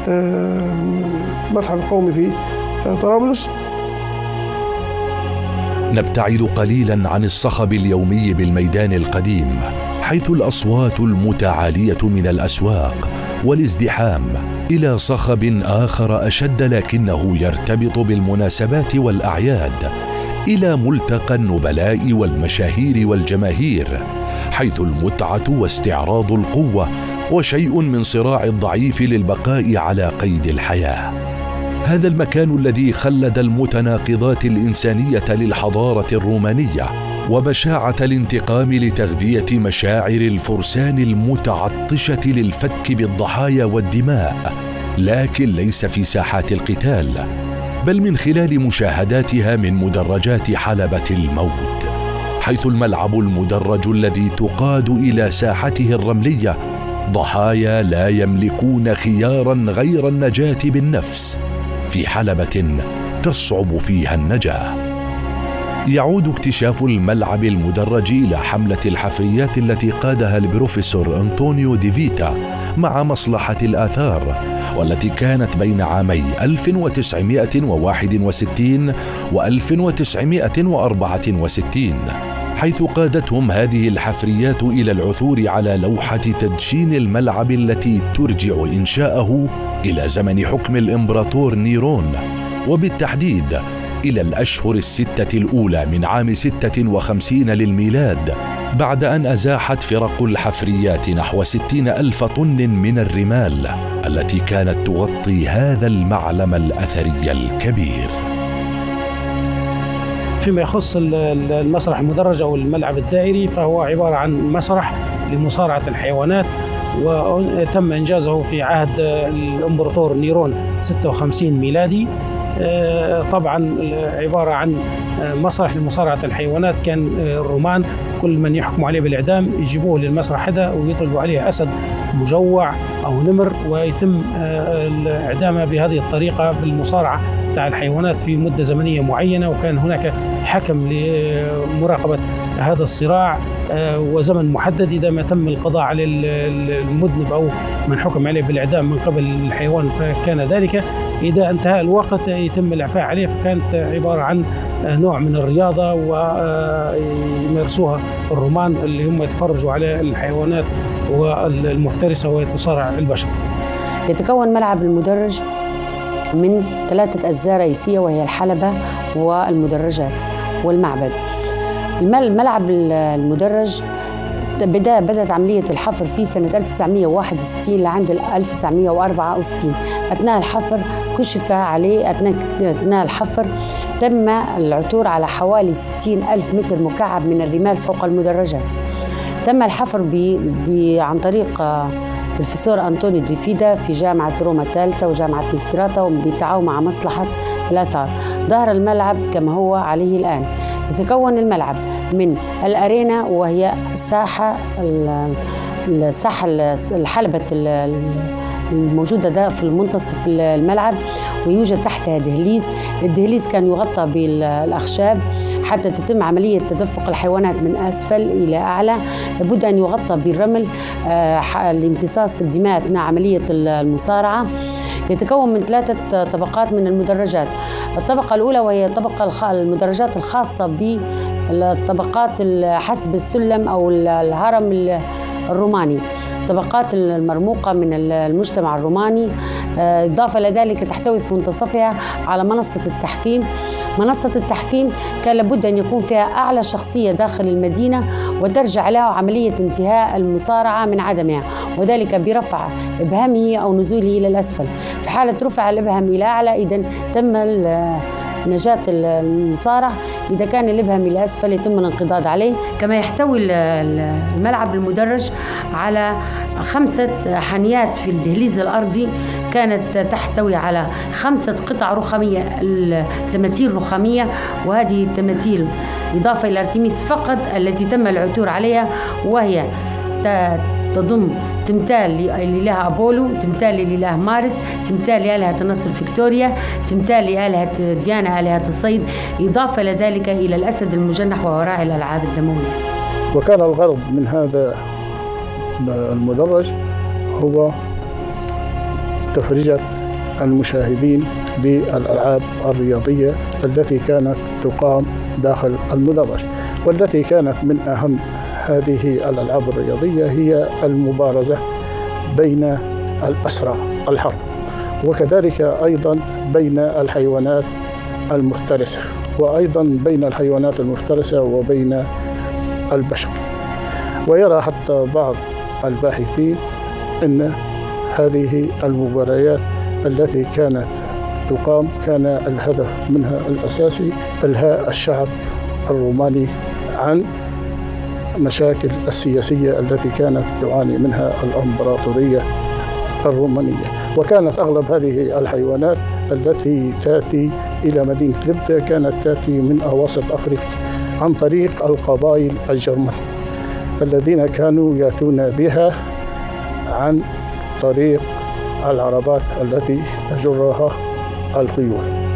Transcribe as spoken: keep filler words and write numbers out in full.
المتحف القومي في طرابلس. نبتعد قليلا عن الصخب اليومي بالميدان القديم، حيث الأصوات المتعالية من الأسواق والازدحام، إلى صخب آخر أشد لكنه يرتبط بالمناسبات والأعياد، إلى ملتقى النبلاء والمشاهير والجماهير، حيث المتعة واستعراض القوة وشيء من صراع الضعيف للبقاء على قيد الحياة. هذا المكان الذي خلد المتناقضات الإنسانية للحضارة الرومانية وبشاعة الانتقام لتغذية مشاعر الفرسان المتعطشة للفتك بالضحايا والدماء، لكن ليس في ساحات القتال، بل من خلال مشاهداتها من مدرجات حلبة الموت، حيث الملعب المدرج الذي تقاد إلى ساحته الرملية ضحايا لا يملكون خيارا غير النجاة بالنفس في حلبة تصعب فيها النجاة. يعود اكتشاف الملعب المدرج إلى حملة الحفريات التي قادها البروفيسور أنطونيو دي فيتا مع مصلحة الآثار، والتي كانت بين عامي ألف وتسعمائة وواحد وستين و ألف وتسعمائة وأربعة وستين، حيث قادتهم هذه الحفريات إلى العثور على لوحة تدشين الملعب التي ترجع إنشاءه إلى زمن حكم الإمبراطور نيرون، وبالتحديد إلى الأشهر الستة الأولى من عام ستة وخمسين للميلاد، بعد أن أزاحت فرق الحفريات نحو ستين ألف طن من الرمال التي كانت تغطي هذا المعلم الأثري الكبير. فيما يخص المسرح المدرج أو الملعب الدائري، فهو عبارة عن مسرح لمصارعة الحيوانات، وتم إنجازه في عهد الإمبراطور نيرون ستة وخمسين ميلادي. طبعا عبارة عن مسرح لمصارعة الحيوانات. كان الرومان كل من يحكم عليه بالإعدام يجيبوه للمسرح هذا ويطلقوا عليه أسد مجوع أو نمر، ويتم إعدامه بهذه الطريقة بالمصارعة تاع الحيوانات في مدة زمنية معينة. وكان هناك حكم لمراقبة هذا الصراع وزمن محدد، إذا ما تم القضاء على المذنب أو من حكم عليه بالإعدام من قبل الحيوان فكان ذلك، إذا انتهى الوقت يتم الإعفاء عليه. فكانت عبارة عن نوع من الرياضة ويمارسوها الرومان اللي هم يتفرجوا على الحيوانات والمفترسة وتصارع البشر. يتكون ملعب المدرج من ثلاثة أجزاء رئيسية، وهي الحلبة والمدرجات والمعبد. الملعب المدرج بدأ بدأت عملية الحفر في سنة ألف وتسعمائة وواحد وستين لعند ألف وتسعمائة وأربعة وستين. أثناء الحفر كشف عليه أثناء أثناء الحفر تم العثور على حوالي ستين ألف متر مكعب من الرمال فوق المدرجات. تم الحفر ب... ب... عن طريق البروفيسور أنطونيو دي فيتا في جامعة روما الثالثة وجامعة ميسيراتا وبالتعاون مع مصلحة الآثار. ظهر الملعب كما هو عليه الآن. يتكون الملعب من الأرينا، وهي ساحة الساحة الحلبة الموجودة ده في المنتصف الملعب، ويوجد تحتها دهليز. الدهليز كان يغطى بالأخشاب حتى تتم عملية تدفق الحيوانات من أسفل إلى أعلى. لابد أن يغطى بالرمل لامتصاص الدماء أثناء عملية المصارعة. يتكون من ثلاثة طبقات من المدرجات. الطبقة الأولى وهي طبقة المدرجات الخاصة بالطبقات حسب السلم أو الهرم الروماني، الطبقات المرموقة من المجتمع الروماني. إضافة لذلك تحتوي في منتصفها على منصة التحكيم. منصة التحكيم كان لابد أن يكون فيها أعلى شخصية داخل المدينة وترجع له عملية انتهاء المصارعة من عدمها، وذلك برفع إبهامه أو نزوله إلى الأسفل. في حالة رفع الإبهام إلى أعلى إذن تم نجاة المصارع، إذا كان الإبهام إلى أسفل يتم الانقضاض عليه. كما يحتوي الملعب المدرج على خمسة حنيات في الدهليز الأرضي، كانت تحتوي على خمسة قطع رخامية، تماثيل رخامية، وهذه التماثيل إضافة إلى أرتميس فقط التي تم العثور عليها، وهي تضم تمثال لإله أبولو، تمثال لإله مارس، تمثال لآلهة النصر فيكتوريا، تمثال لآلهة ديانا آلهة الصيد، إضافة لذلك إلى الأسد المجنح وهو راعي الألعاب الدموية. وكان الغرض من هذا المدرج هو تفرجة المشاهدين بالألعاب الرياضية التي كانت تقام داخل المدرج، والتي كانت من أهم هذه الألعاب الرياضية هي المبارزة بين الأسرى الحرب، وكذلك أيضا بين الحيوانات المفترسة، وأيضا بين الحيوانات المفترسة وبين البشر. ويرى حتى بعض الباحثين أن هذه المباريات التي كانت تقام كان الهدف منها الأساسي إلهاء الشعب الروماني عن مشاكل السياسية التي كانت تعاني منها الإمبراطورية الرومانية. وكانت أغلب هذه الحيوانات التي تأتي إلى مدينة لبدة كانت تأتي من أواسط أفريقيا عن طريق القبائل الجرمن الذين كانوا يأتون بها عن طريق العربات التي تجرها الخيول.